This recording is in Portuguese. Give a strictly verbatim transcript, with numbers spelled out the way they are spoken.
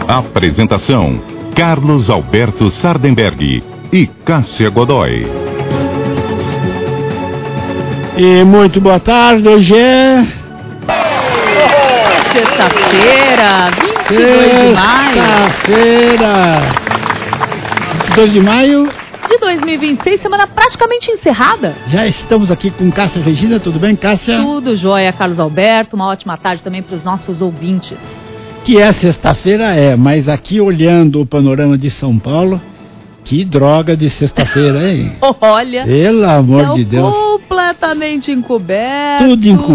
Apresentação: Carlos Alberto Sardenberg e Cássia Godoy. E muito boa tarde, hoje é... Sexta-feira, vinte e dois de maio. Sexta-feira, vinte e dois de maio de dois mil e vinte e seis, semana praticamente encerrada. Já estamos aqui com Cássia Regina, tudo bem, Cássia? Tudo jóia, Carlos Alberto, uma ótima tarde também para os nossos ouvintes. Que é sexta-feira, é, mas aqui olhando o panorama de São Paulo, que droga de sexta-feira, hein? Olha, pelo amor de Deus, completamente encoberto. Tudo encoberto.